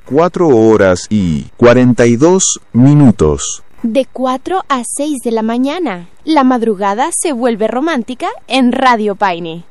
4:42. De 4 a 6 de la mañana. La madrugada se vuelve romántica en Radio Paine.